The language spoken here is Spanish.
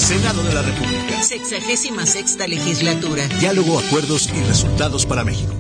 Senado de la República. 66ª legislatura. Diálogo, acuerdos y resultados para México.